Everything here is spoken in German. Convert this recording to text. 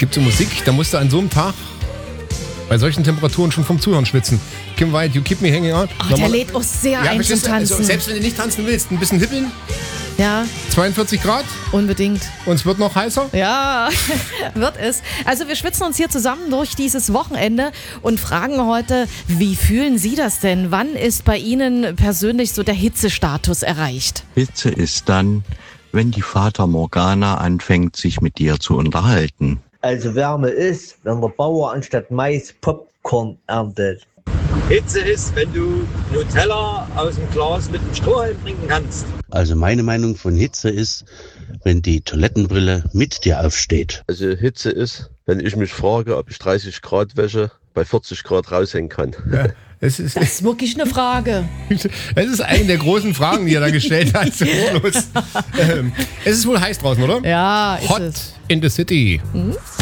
gibt so Musik, da musst du an so einem Tag bei solchen Temperaturen schon vom Zuhören schwitzen. Kim White, You Keep Me Hanging On. Oh, der lädt auch sehr ein zum Tanzen. Also, selbst wenn du nicht tanzen willst, ein bisschen hippeln. Ja. 42 Grad. Unbedingt. Und es wird noch heißer? Ja, wird es. Also wir schwitzen uns hier zusammen durch dieses Wochenende und fragen heute, wie fühlen Sie das denn? Wann ist bei Ihnen persönlich so der Hitzestatus erreicht? Hitze ist dann, wenn die Fata Morgana anfängt, sich mit dir zu unterhalten. Also Wärme ist, wenn der Bauer anstatt Mais Popcorn erntet. Hitze ist, wenn du Nutella aus dem Glas mit dem Strohhalm trinken kannst. Also meine Meinung von Hitze ist, wenn die Toilettenbrille mit dir aufsteht. Also Hitze ist, wenn ich mich frage, ob ich 30 Grad Wäsche bei 40 Grad raushängen kann. Ja, das ist wirklich eine Frage. Es ist eine der großen Fragen, die er da gestellt hat zum Schluss. Es ist wohl heiß draußen, oder? Ja, ist Hot es. in the city. Mhm.